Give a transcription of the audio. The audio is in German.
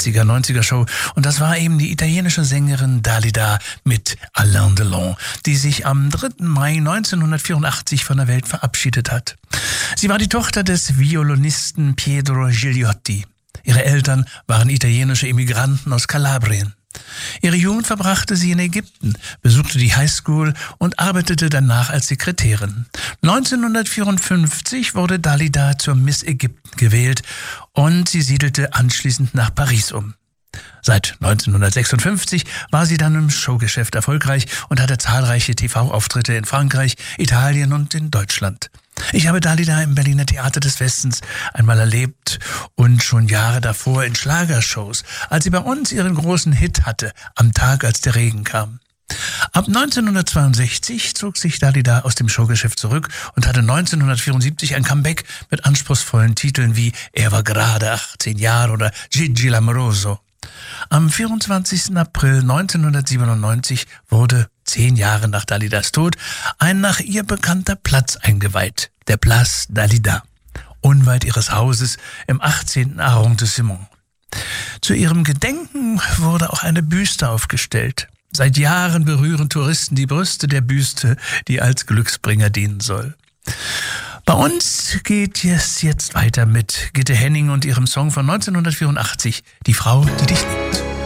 80er-90er Show. Und das war eben die italienische Sängerin Dalida mit Alain Delon, die sich am 3. Mai 1984 von der Welt verabschiedet hat. Sie war die Tochter des Violinisten Pietro Gigliotti. Ihre Eltern waren italienische Immigranten aus Kalabrien. Ihre Jugend verbrachte sie in Ägypten, besuchte die Highschool und arbeitete danach als Sekretärin. 1954 wurde Dalida zur Miss Ägypten gewählt und sie siedelte anschließend nach Paris um. Seit 1956 war sie dann im Showgeschäft erfolgreich und hatte zahlreiche TV-Auftritte in Frankreich, Italien und in Deutschland. Ich habe Dalida im Berliner Theater des Westens einmal erlebt und schon Jahre davor in Schlagershows, als sie bei uns ihren großen Hit hatte, Am Tag, als der Regen kam. Ab 1962 zog sich Dalida aus dem Showgeschäft zurück und hatte 1974 ein Comeback mit anspruchsvollen Titeln wie Er war gerade 18 Jahre oder Gigi Lamoroso. Am 24. April 1997 wurde 10 Jahre nach Dalidas Tod ein nach ihr bekannter Platz eingeweiht, der Place Dalida, unweit ihres Hauses im 18. Arrondissement. Zu ihrem Gedenken wurde auch eine Büste aufgestellt. Seit Jahren berühren Touristen die Brüste der Büste, die als Glücksbringer dienen soll. Bei uns geht es jetzt weiter mit Gitte Henning und ihrem Song von 1984, Die Frau, die dich liebt.